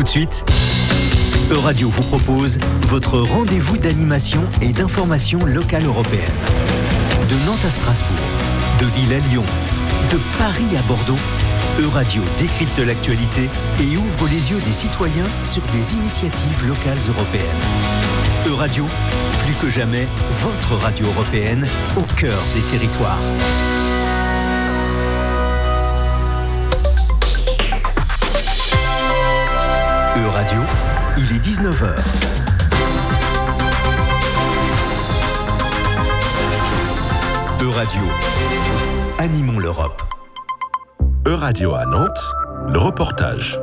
de suite, Euradio vous propose votre rendez-vous d'animation et d'information locale européenne. De Nantes à Strasbourg, de Lille à Lyon, de Paris à Bordeaux, Euradio décrypte l'actualité et ouvre les yeux des citoyens sur des initiatives locales européennes. Euradio, plus que jamais, votre radio européenne au cœur des territoires. Euradio, il est 19h. Euradio, animons l'Europe. Euradio à Nantes, le reportage.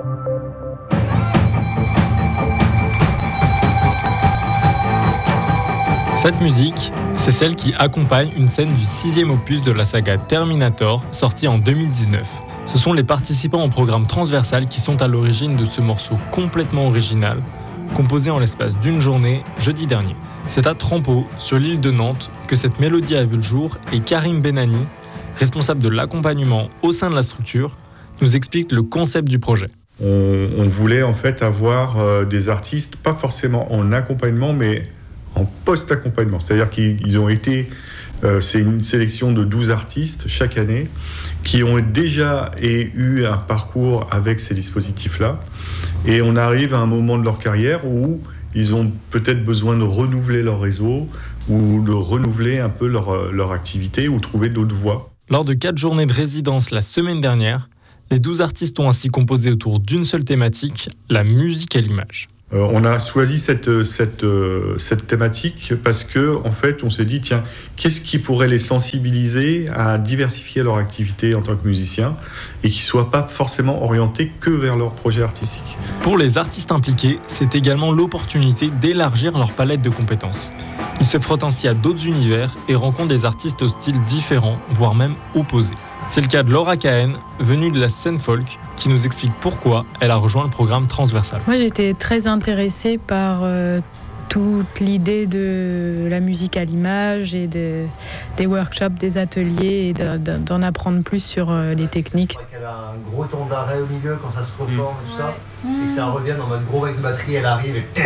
Cette musique, c'est celle qui accompagne une scène du 6e opus de la saga Terminator, sortie en 2019. Ce sont les participants au programme transversal qui sont à l'origine de ce morceau complètement original, composé en l'espace d'une journée, jeudi dernier. C'est à Trempeau, sur l'île de Nantes, que cette mélodie a vu le jour et Karim Benani, responsable de l'accompagnement au sein de la structure, nous explique le concept du projet. On voulait en fait avoir des artistes, pas forcément en accompagnement, mais en post-accompagnement. C'est-à-dire qu'ils ont été... c'est une sélection de 12 artistes chaque année qui ont déjà eu un parcours avec ces dispositifs-là. Et on arrive à un moment de leur carrière où ils ont peut-être besoin de renouveler leur réseau ou de renouveler un peu leur activité ou trouver d'autres voies. Lors de 4 journées de résidence la semaine dernière, les 12 artistes ont ainsi composé autour d'une seule thématique, la musique à l'image. On a choisi cette thématique parce que, en fait, on s'est dit, tiens, qu'est-ce qui pourrait les sensibiliser à diversifier leur activité en tant que musicien et qui ne soient pas forcément orientés que vers leur projet artistique. Pour les artistes impliqués, c'est également l'opportunité d'élargir leur palette de compétences. Ils se frottent ainsi à d'autres univers et rencontrent des artistes aux styles différents, voire même opposés. C'est le cas de Laura Cahen, venue de la scène folk, qui nous explique pourquoi elle a rejoint le programme transversal. Moi, j'étais très intéressée par toute l'idée de la musique à l'image et des workshops, des ateliers et d'en apprendre plus sur les techniques. Elle a un gros temps d'arrêt au milieu quand ça se reforme et tout ça, et que ça revienne en mode gros vague de batterie, elle arrive et...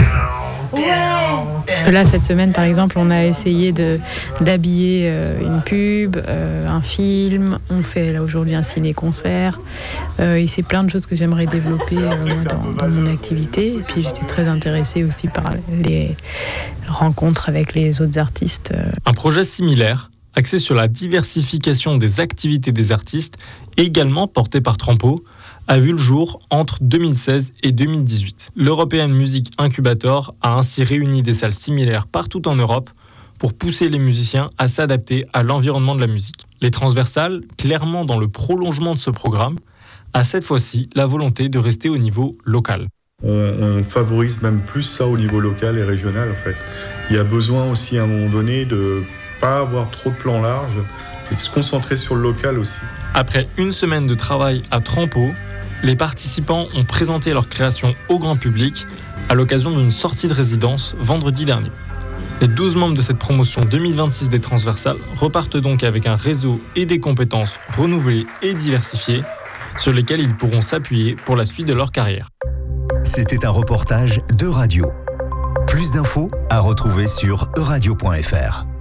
Là, cette semaine, par exemple, on a essayé d'habiller une pub, un film. On fait là aujourd'hui un ciné-concert. Et c'est plein de choses que j'aimerais développer dans mon activité. Et puis j'étais très intéressée aussi par les rencontres avec les autres artistes. Un projet similaire, axé sur la diversification des activités des artistes, également porté par Trempeau, a vu le jour entre 2016 et 2018. L'European Music Incubator a ainsi réuni des salles similaires partout en Europe pour pousser les musiciens à s'adapter à l'environnement de la musique. Les transversales, clairement dans le prolongement de ce programme, a cette fois-ci la volonté de rester au niveau local. On favorise même plus ça au niveau local et régional en fait. Il y a besoin aussi à un moment donné de ne pas avoir trop de plans larges et de se concentrer sur le local aussi. Après une semaine de travail à Trempeau, les participants ont présenté leur création au grand public à l'occasion d'une sortie de résidence vendredi dernier. Les 12 membres de cette promotion 2026 des transversales repartent donc avec un réseau et des compétences renouvelées et diversifiées sur lesquelles ils pourront s'appuyer pour la suite de leur carrière. C'était un reportage d'Euradio. Plus d'infos à retrouver sur euradio.fr.